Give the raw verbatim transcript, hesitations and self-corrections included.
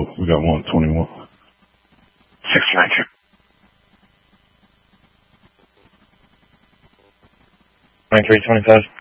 we got one at twenty-one. six nine two. nine three twenty-five.